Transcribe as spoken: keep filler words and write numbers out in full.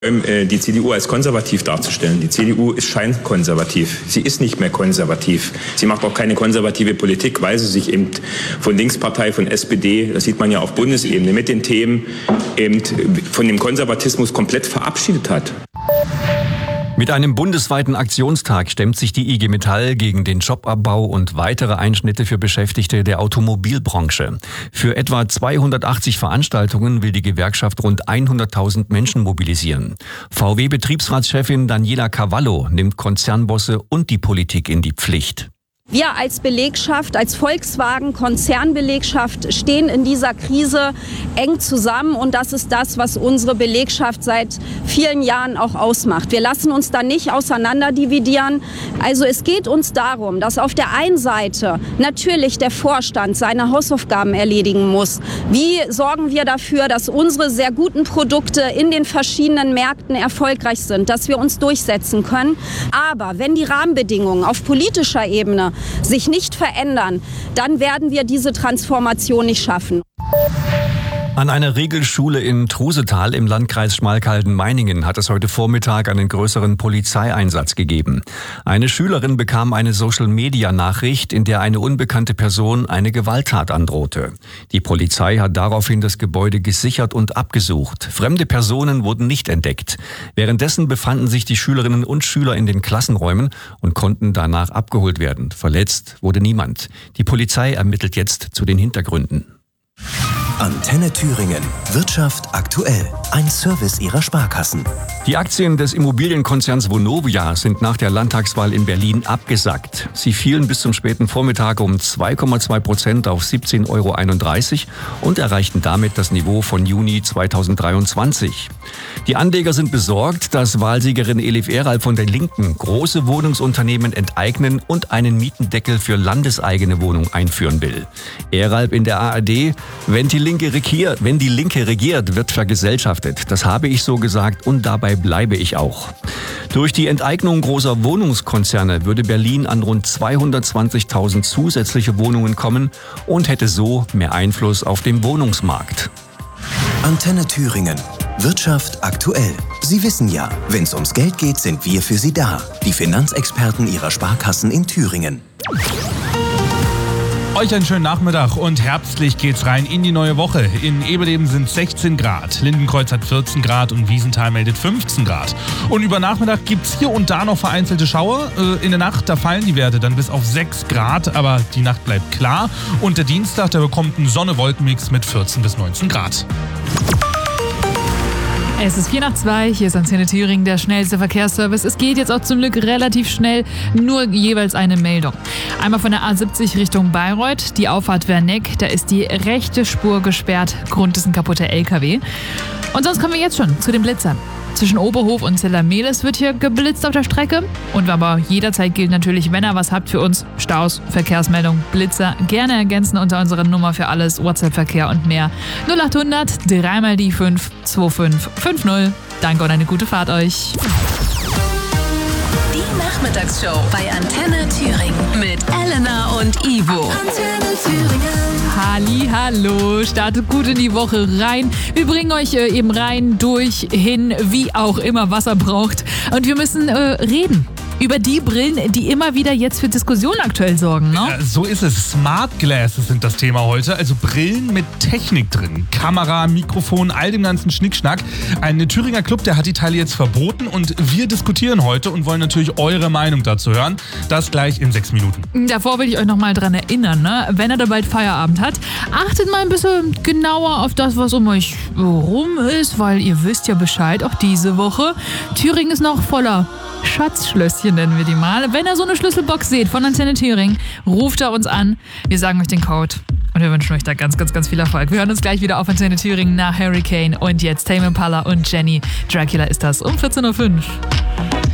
Die C D U als konservativ darzustellen. Die C D U ist scheinkonservativ. Sie ist nicht mehr konservativ. Sie macht auch keine konservative Politik, weil sie sich eben von Linkspartei, von S P D, das sieht man ja auf Bundesebene, mit den Themen eben von dem Konservatismus komplett verabschiedet hat. Mit einem bundesweiten Aktionstag stemmt sich die I G Metall gegen den Jobabbau und weitere Einschnitte für Beschäftigte der Automobilbranche. Für etwa zweihundertachtzig Veranstaltungen will die Gewerkschaft rund hunderttausend Menschen mobilisieren. V W-Betriebsratschefin Daniela Cavallo nimmt Konzernbosse und die Politik in die Pflicht. Wir als Belegschaft, als Volkswagen-Konzernbelegschaft stehen in dieser Krise eng zusammen und das ist das, was unsere Belegschaft seit vielen Jahren auch ausmacht. Wir lassen uns da nicht auseinanderdividieren. Also es geht uns darum, dass auf der einen Seite natürlich der Vorstand seine Hausaufgaben erledigen muss. Wie sorgen wir dafür, dass unsere sehr guten Produkte in den verschiedenen Märkten erfolgreich sind, dass wir uns durchsetzen können. Aber wenn die Rahmenbedingungen auf politischer Ebene sich nicht verändern, dann werden wir diese Transformation nicht schaffen. An einer Regelschule in Trusetal im Landkreis Schmalkalden-Meiningen hat es heute Vormittag einen größeren Polizeieinsatz gegeben. Eine Schülerin bekam eine Social-Media-Nachricht, in der eine unbekannte Person eine Gewalttat androhte. Die Polizei hat daraufhin das Gebäude gesichert und abgesucht. Fremde Personen wurden nicht entdeckt. Währenddessen befanden sich die Schülerinnen und Schüler in den Klassenräumen und konnten danach abgeholt werden. Verletzt wurde niemand. Die Polizei ermittelt jetzt zu den Hintergründen. Antenne Thüringen. Wirtschaft aktuell. Ein Service Ihrer Sparkassen. Die Aktien des Immobilienkonzerns Vonovia sind nach der Landtagswahl in Berlin abgesackt. Sie fielen bis zum späten Vormittag um zwei Komma zwei Prozent auf siebzehn Euro einunddreißig und erreichten damit das Niveau von Juni zweitausenddreiundzwanzig. Die Anleger sind besorgt, dass Wahlsiegerin Elif Eralp von der Linken große Wohnungsunternehmen enteignen und einen Mietendeckel für landeseigene Wohnungen einführen will. Eralp in der A R D: Wenn die Linke regiert, wenn die Linke regiert, wird vergesellschaftet. Das habe ich so gesagt und dabei bleibe ich auch. Durch die Enteignung großer Wohnungskonzerne würde Berlin an rund zweihundertzwanzigtausend zusätzliche Wohnungen kommen und hätte so mehr Einfluss auf den Wohnungsmarkt. Antenne Thüringen. Wirtschaft aktuell. Sie wissen ja, wenn es ums Geld geht, sind wir für Sie da. Die Finanzexperten Ihrer Sparkassen in Thüringen. Euch einen schönen Nachmittag und herbstlich geht's rein in die neue Woche. In Eberleben sind sechzehn Grad, Lindenkreuz hat vierzehn Grad und Wiesenthal meldet fünfzehn Grad. Und über Nachmittag gibt's hier und da noch vereinzelte Schauer. In der Nacht, da fallen die Werte dann bis auf sechs Grad, aber die Nacht bleibt klar. Und der Dienstag, der bekommt einen Sonne-Wolken-Mix mit vierzehn bis neunzehn Grad. Es ist vier nach zwei, hier ist Antenne Thüringen, der schnellste Verkehrsservice. Es geht jetzt auch zum Glück relativ schnell, nur jeweils eine Meldung. Einmal von der A siebzig Richtung Bayreuth, die Auffahrt Werneck, da ist die rechte Spur gesperrt, Grund ist ein kaputter L K W. Und sonst kommen wir jetzt schon zu den Blitzern. Zwischen Oberhof und Zellermeles wird hier geblitzt auf der Strecke. Und aber jederzeit gilt natürlich, wenn ihr was habt für uns, Staus, Verkehrsmeldung, Blitzer, gerne ergänzen unter unserer Nummer für alles, WhatsApp-Verkehr und mehr. null achthundert, dreimal die fünf, zwei fünf fünf null. Danke und eine gute Fahrt euch. Die Nachmittagsshow bei Antenne Thüringen mit Elena und Ivo. Antenne Thüringen. Halli, hallo, startet gut in die Woche rein. Wir bringen euch äh, eben rein, durch, hin, wie auch immer, was er braucht. Und wir müssen äh, reden über die Brillen, die immer wieder jetzt für Diskussionen aktuell sorgen, ne? Ja, so ist es. Smart Glasses sind das Thema heute. Also Brillen mit Technik drin. Kamera, Mikrofon, all dem ganzen Schnickschnack. Ein Thüringer Club, der hat die Teile jetzt verboten und wir diskutieren heute und wollen natürlich eure Meinung dazu hören. Das gleich in sechs Minuten. Davor will ich euch noch mal dran erinnern, ne? Wenn er da bald Feierabend hat, achtet mal ein bisschen genauer auf das, was um euch rum ist, weil ihr wisst ja Bescheid, auch diese Woche. Thüringen ist noch voller Schatzschlösschen, nennen wir die mal. Wenn ihr so eine Schlüsselbox seht von Antenne Thüringen, ruft er uns an. Wir sagen euch den Code und wir wünschen euch da ganz, ganz, ganz viel Erfolg. Wir hören uns gleich wieder auf Antenne Thüringen nach Hurricane und jetzt Tame Impala und Jenny. Dracula ist das um vierzehn Uhr fünf.